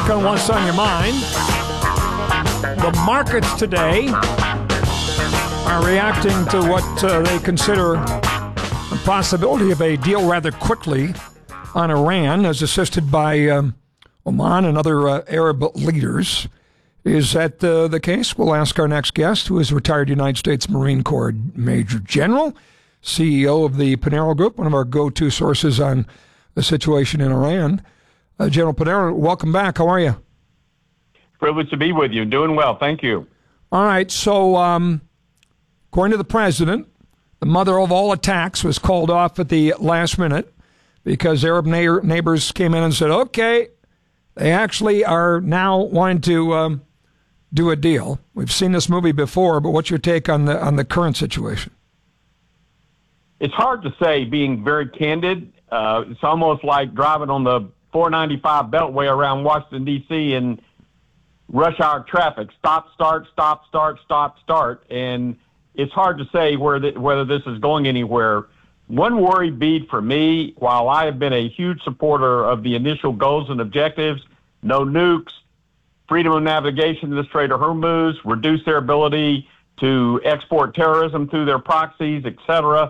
America and what's on your mind. The markets today are reacting to what they consider the possibility of a deal rather quickly on Iran, as assisted by Oman and other Arab leaders. Is that the case? We'll ask our next guest, who is a retired United States Marine Corps Major General, CEO of the Panero Group, one of our go-to sources on the situation in Iran. General Panero, welcome back. How are you? Privileged to be with you. Doing well. Thank you. All right. So, according to the president, the mother of all attacks was called off at the last minute because Arab neighbors came in and said, okay, they actually are now wanting to do a deal. We've seen this movie before, but what's your take on the current situation? It's hard to say, being very candid. It's almost like driving on the 495 Beltway around Washington, D.C. in rush hour traffic. Stop, start, stop, start, stop, start. And it's hard to say whether this is going anywhere. One worry bead for me, while I have been a huge supporter of the initial goals and objectives, no nukes, freedom of navigation to the Strait of Hormuz, reduce their ability to export terrorism through their proxies, etc.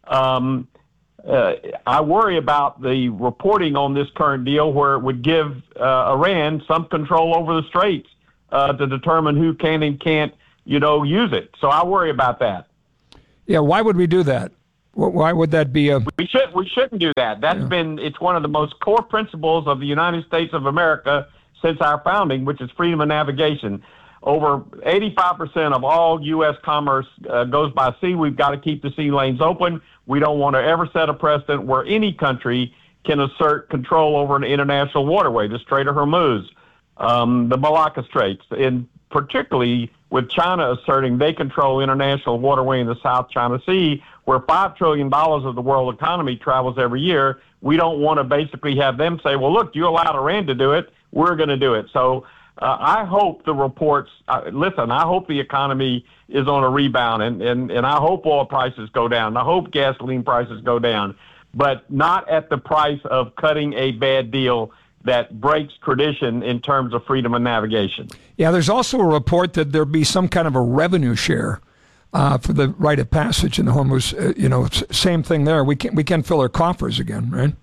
I worry about the reporting on this current deal, where it would give Iran some control over the straits to determine who can and can't, use it. So I worry about that. Yeah, why would we do that? Why would that be We shouldn't do that. It's one of the most core principles of the United States of America since our founding, which is freedom of navigation. Over 85% of all U.S. commerce goes by sea. We've got to keep the sea lanes open. We don't want to ever set a precedent where any country can assert control over an international waterway, the Strait of Hormuz, the Malacca Straits, and particularly with China asserting they control international waterway in the South China Sea, where $5 trillion of the world economy travels every year. We don't want to basically have them say, well, look, you allowed Iran to do it, we're going to do it. So I hope the reports, I hope the economy is on a rebound, and I hope oil prices go down. I hope gasoline prices go down, but not at the price of cutting a bad deal that breaks tradition in terms of freedom of navigation. Yeah, there's also a report that there'd be some kind of a revenue share for the rite of passage in the Hormuz. Same thing there. We can fill our coffers again, right?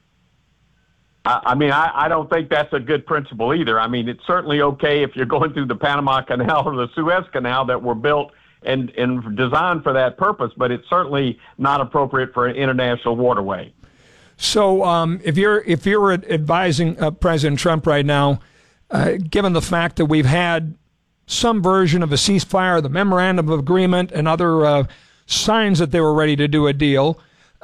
I don't think that's a good principle either. I mean, it's certainly okay if you're going through the Panama Canal or the Suez Canal that were built and designed for that purpose, but it's certainly not appropriate for an international waterway. So if you're advising President Trump right now, given the fact that we've had some version of a ceasefire, the memorandum of agreement, and other signs that they were ready to do a deal,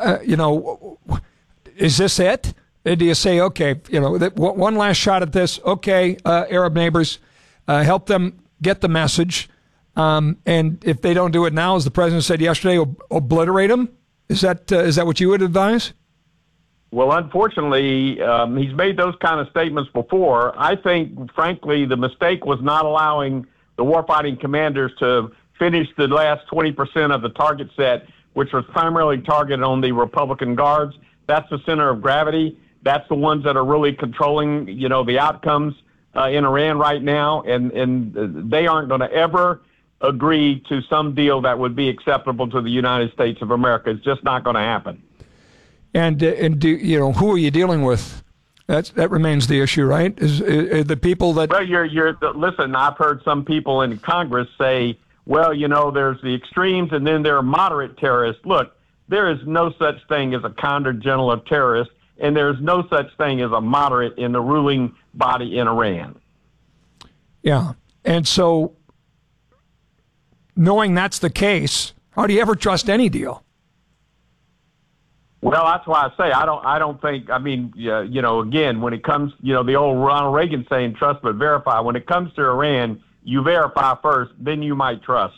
is this it? Do you say, okay, one last shot at this? Okay, Arab neighbors, help them get the message. And if they don't do it now, as the president said yesterday, obliterate them? Is that what you would advise? Well, unfortunately, he's made those kind of statements before. I think, frankly, the mistake was not allowing the warfighting commanders to finish the last 20% of the target set, which was primarily targeted on the Republican Guards. That's the center of gravity. That's the ones that are really controlling, the outcomes in Iran right now, and they aren't going to ever agree to some deal that would be acceptable to the United States of America. It's just not going to happen. And who are you dealing with? That remains the issue, right? Is the people that? Well, listen. I've heard some people in Congress say, well, there's the extremes, and then there are moderate terrorists. Look, there is no such thing as a counter-general of terrorists, and there's no such thing as a moderate in the ruling body in Iran. Yeah, and so knowing that's the case, how do you ever trust any deal? Well, that's why I say I don't think. I mean, again, when it comes, the old Ronald Reagan saying, "Trust but verify." When it comes to Iran, you verify first, then you might trust.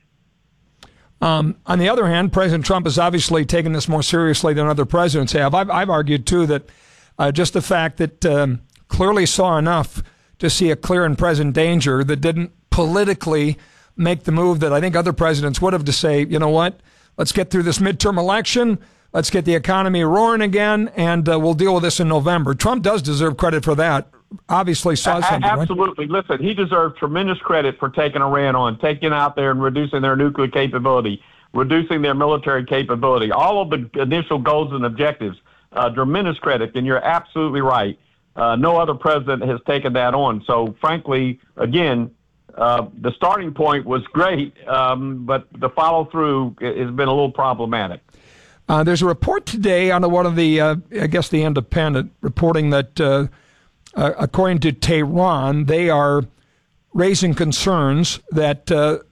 On the other hand, President Trump has obviously taken this more seriously than other presidents have. I've argued too that just the fact that clearly saw enough to see a clear and present danger that didn't politically make the move that I think other presidents would have, to say, you know what, let's get through this midterm election. Let's get the economy roaring again, and we'll deal with this in November. Trump does deserve credit for that, obviously saw something. Absolutely. Right? Listen, he deserves tremendous credit for taking Iran on, taking out there and reducing their nuclear capability, reducing their military capability, all of the initial goals and objectives. Tremendous credit, and you're absolutely right. No other president has taken that on. So, frankly, again, the starting point was great, but the follow-through has been a little problematic. There's a report today on one of the, I guess the Independent, reporting that according to Tehran, they are raising concerns that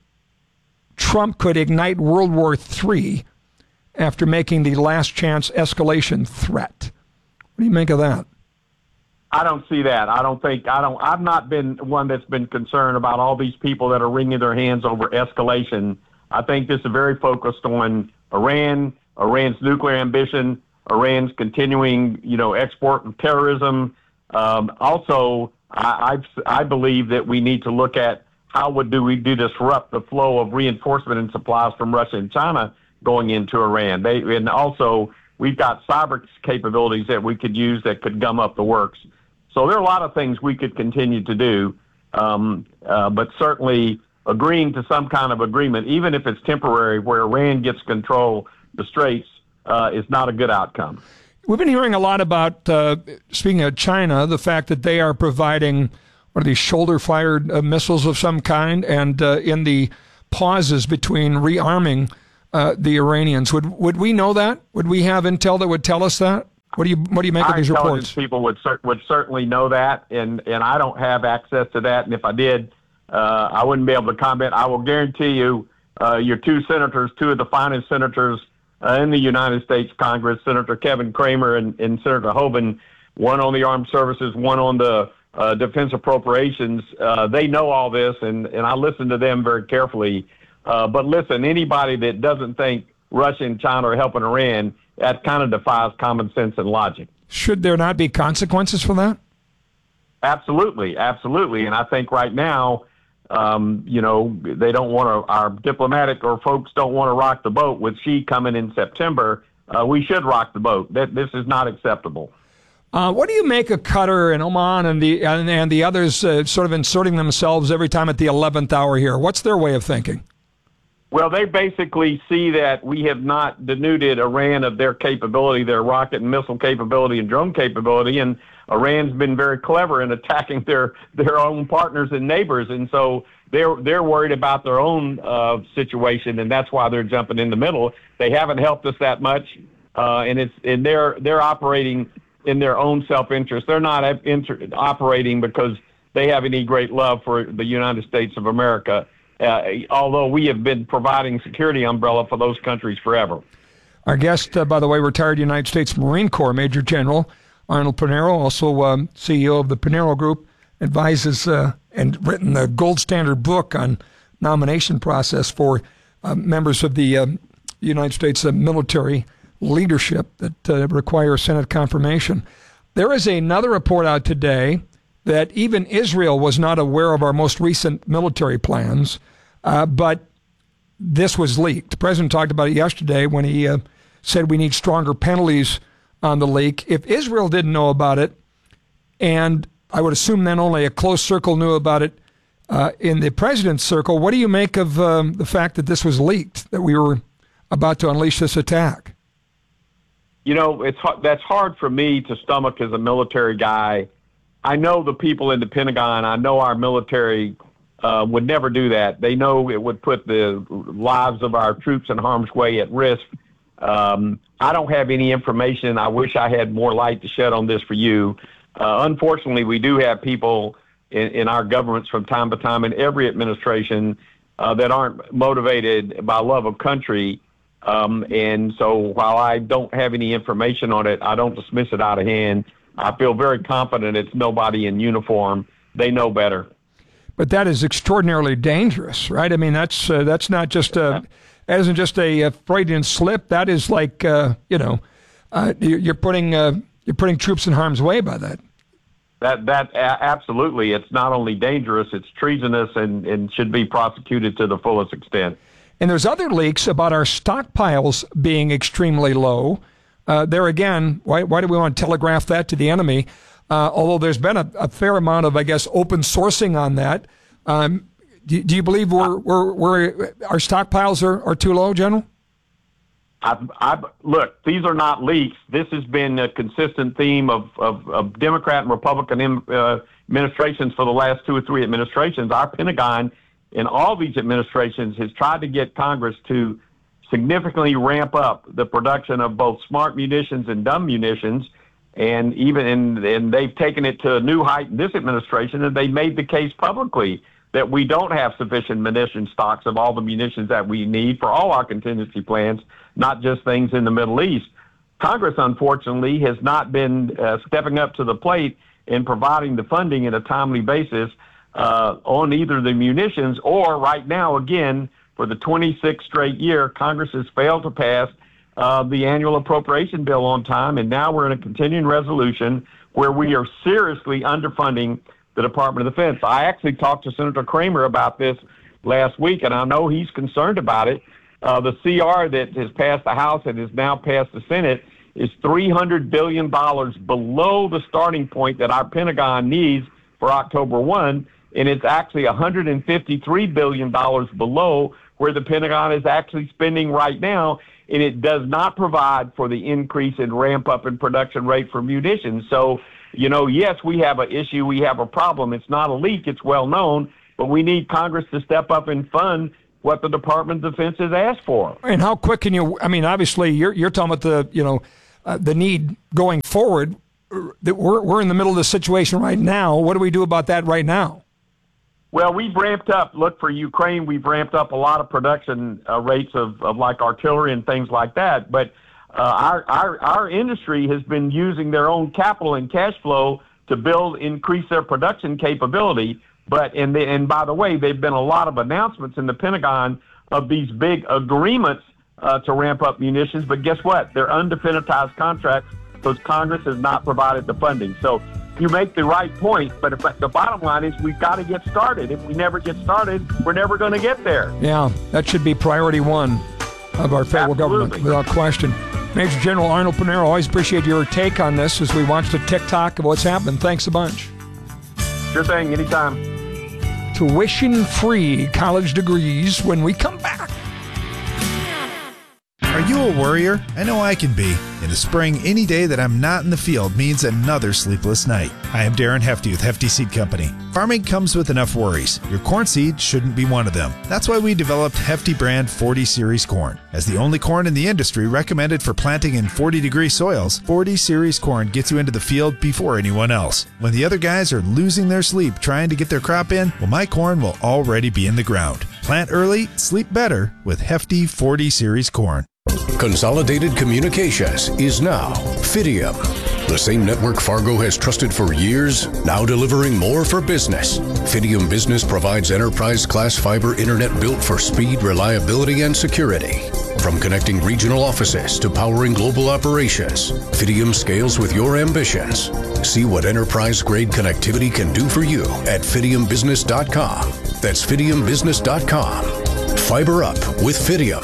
Trump could ignite World War III after making the last chance escalation threat. What do you make of that? I don't see that. I've not been one that's been concerned about all these people that are wringing their hands over escalation. I think this is very focused on Iran's nuclear ambition, Iran's continuing, export of terrorism. Also, I believe that we need to look at how do we disrupt the flow of reinforcement and supplies from Russia and China going into Iran. And also, we've got cyber capabilities that we could use that could gum up the works. So there are a lot of things we could continue to do, but certainly agreeing to some kind of agreement, even if it's temporary, where Iran gets control the straits, is not a good outcome. We've been hearing a lot about, speaking of China, the fact that they are providing, what are these, shoulder-fired missiles of some kind, and in the pauses between rearming the Iranians. Would we know that? Would we have intel that would tell us that? What do you make of these reports? People would certainly know that, and I don't have access to that. And if I did, I wouldn't be able to comment. I will guarantee you, your two senators, two of the finest senators in the United States Congress, Senator Kevin Cramer and Senator Hoeven, one on the armed services, one on the defense appropriations. They know all this, and I listen to them very carefully. But listen, anybody that doesn't think Russia and China are helping Iran, that kind of defies common sense and logic. Should there not be consequences for that? Absolutely. And I think right now, they don't want to, our diplomatic or folks don't want to rock the boat with Xi coming in September. We should rock the boat. This is not acceptable. What do you make of Qatar and Oman and the others sort of inserting themselves every time at the 11th hour here? What's their way of thinking? Well, they basically see that we have not denuded Iran of their capability, their rocket and missile capability and drone capability, and Iran's been very clever in attacking their own partners and neighbors, and so they're worried about their own situation, and that's why they're jumping in the middle. They haven't helped us that much, and they're operating in their own self-interest. They're not operating because they have any great love for the United States of America. Although we have been providing security umbrella for those countries forever. Our guest, by the way, retired United States Marine Corps Major General Arnold Pinero, also CEO of the Pinero Group, advises and written the gold standard book on nomination process for members of the United States military leadership that require Senate confirmation. There is another report out today that even Israel was not aware of our most recent military plans, but this was leaked. The president talked about it yesterday when he said we need stronger penalties on the leak. If Israel didn't know about it, and I would assume then only a close circle knew about it in the president's circle, what do you make of the fact that this was leaked, that we were about to unleash this attack? That's hard for me to stomach as a military guy. I know the people in the Pentagon, I know our military would never do that. They know it would put the lives of our troops in harm's way at risk. I don't have any information. I wish I had more light to shed on this for you. Unfortunately, we do have people in our governments from time to time in every administration that aren't motivated by love of country. And so while I don't have any information on it, I don't dismiss it out of hand. I feel very confident it's nobody in uniform. They know better. But that is extraordinarily dangerous, right? I mean, that's not just that isn't just a Freudian slip. That is like you're putting troops in harm's way by that. That absolutely. It's not only dangerous, it's treasonous and should be prosecuted to the fullest extent. And there's other leaks about our stockpiles being extremely low. There again, why do we want to telegraph that to the enemy? although there's been a fair amount of, I guess, open sourcing on that. Do you believe our stockpiles are too low, General? Look, these are not leaks. This has been a consistent theme of Democrat and Republican administrations for the last 2 or 3 administrations. Our Pentagon in all these administrations has tried to get Congress to significantly ramp up the production of both smart munitions and dumb munitions, and they've taken it to a new height in this administration, and they made the case publicly that we don't have sufficient munition stocks of all the munitions that we need for all our contingency plans, not just things in the Middle East. Congress, unfortunately, has not been stepping up to the plate in providing the funding in a timely basis on either the munitions or right now, again, for the 26th straight year, Congress has failed to pass the annual appropriation bill on time, and now we're in a continuing resolution where we are seriously underfunding the Department of Defense. I actually talked to Senator Kramer about this last week, and I know he's concerned about it. The CR that has passed the House and has now passed the Senate is $300 billion below the starting point that our Pentagon needs for October 1, and it's actually $153 billion below where the Pentagon is actually spending right now, and it does not provide for the increase in ramp up in production rate for munitions. So, yes, we have an issue, we have a problem. It's not a leak, it's well known, but we need Congress to step up and fund what the Department of Defense has asked for. And how quick can you? I mean, obviously, you're talking about the need going forward. That we're in the middle of the situation right now. What do we do about that right now? Well, we've ramped up. Look, for Ukraine, we've ramped up a lot of production rates of like artillery and things like that. But our industry has been using their own capital and cash flow to increase their production capability. But and by the way, there've been a lot of announcements in the Pentagon of these big agreements to ramp up munitions. But guess what? They're undefinitized contracts because Congress has not provided the funding. So you make the right point, but the bottom line is we've got to get started. If we never get started, we're never going to get there. Yeah, that should be priority one of our federal government, without question. Major General Arnold Pinero, always appreciate your take on this as we watch the tick-tock of what's happening. Thanks a bunch. Sure thing, anytime. Tuition-free college degrees when we come back. Are you a worrier? I know I can be. In the spring, any day that I'm not in the field means another sleepless night. I am Darren Hefty with Hefty Seed Company. Farming comes with enough worries. Your corn seed shouldn't be one of them. That's why we developed Hefty brand 40 Series corn. As the only corn in the industry recommended for planting in 40-degree soils, 40 Series corn gets you into the field before anyone else. When the other guys are losing their sleep trying to get their crop in, well, my corn will already be in the ground. Plant early, sleep better with Hefty 40 Series corn. Consolidated Communications is now Fidium. The same network Fargo has trusted for years, now delivering more for business. Fidium Business provides enterprise-class fiber internet built for speed, reliability, and security. From connecting regional offices to powering global operations, Fidium scales with your ambitions. See what enterprise-grade connectivity can do for you at fidiumbusiness.com. That's fidiumbusiness.com. Fiber up with Fidium.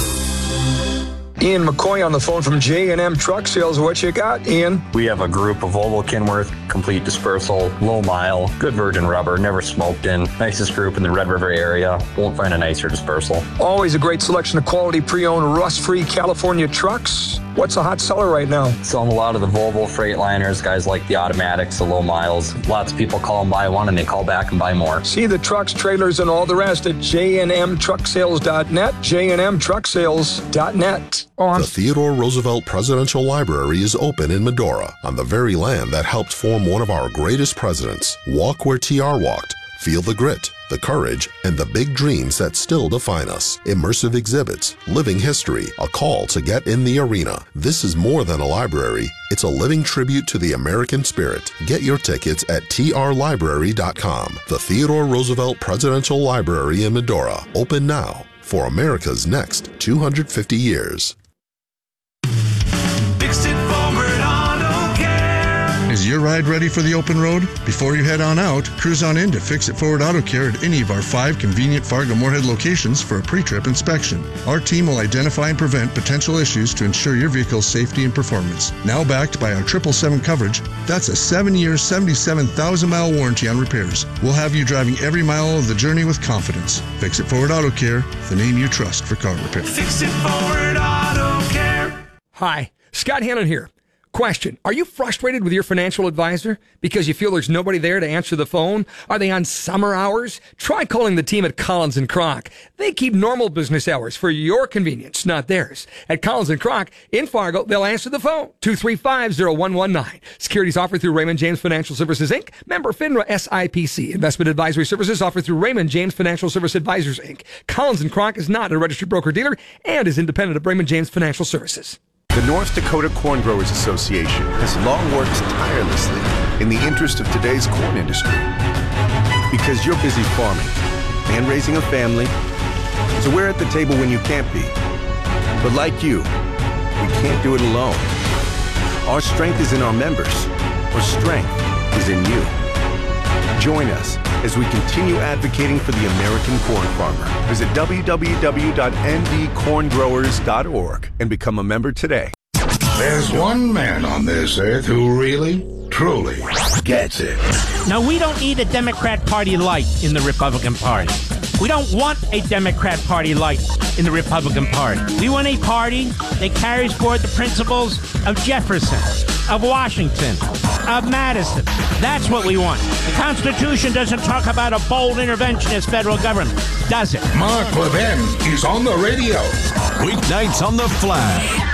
Ian McCoy on the phone from J&M Truck Sales. What you got, Ian? We have a group of Volvo Kenworth, complete dispersal, low mile, good virgin rubber, never smoked in. Nicest group in the Red River area. Won't find a nicer dispersal. Always a great selection of quality pre-owned rust-free California trucks. What's a hot seller right now? Selling a lot of the Volvo Freightliners, guys like the automatics, the low miles. Lots of people call and buy one and they call back and buy more. See the trucks, trailers, and all the rest at jnmtrucksales.net, jnmtrucksales.net. The Theodore Roosevelt Presidential Library is open in Medora, on the very land that helped form one of our greatest presidents. Walk where TR walked. Feel the grit, the courage, and the big dreams that still define us. Immersive exhibits, living history, a call to get in the arena. This is more than a library. It's a living tribute to the American spirit. Get your tickets at trlibrary.com. The Theodore Roosevelt Presidential Library in Medora. Open now for America's next 250 years. Is your your ride ready for the open road? Before you head on out, cruise on in to Fix It Forward Auto Care at any of our 5 convenient Fargo-Moorhead locations for a pre-trip inspection. Our team will identify and prevent potential issues to ensure your vehicle's safety and performance. Now backed by our 777 coverage, that's a 7-year, 77,000-mile warranty on repairs. We'll have you driving every mile of the journey with confidence. Fix It Forward Auto Care, the name you trust for car repair. Fix It Forward Auto Care. Hi, Scott Hannon here. Question, are you frustrated with your financial advisor because you feel there's nobody there to answer the phone? Are they on summer hours? Try calling the team at Collins & Kroc. They keep normal business hours for your convenience, not theirs. At Collins & Kroc in Fargo, they'll answer the phone, 235-0119. Securities offered through Raymond James Financial Services, Inc., member FINRA SIPC. Investment advisory services offered through Raymond James Financial Service Advisors, Inc. Collins & Kroc is not a registered broker-dealer and is independent of Raymond James Financial Services. The North Dakota Corn Growers Association has long worked tirelessly in the interest of today's corn industry. Because you're busy farming and raising a family, so we're at the table when you can't be. But like you, we can't do it alone. Our strength is in our members. Our strength is in you. Join us as we continue advocating for the American corn farmer. Visit www.ndcorngrowers.org and become a member today. There's one man on this earth who really, truly gets it. Now, we don't need a Democrat Party light in the Republican Party. We don't want a Democrat Party light in the Republican Party. We want a party that carries forward the principles of Jefferson, of Washington, of Madison. That's what we want. The Constitution doesn't talk about a bold interventionist federal government, does it? Mark Levin is on the radio. Weeknights on the Flag.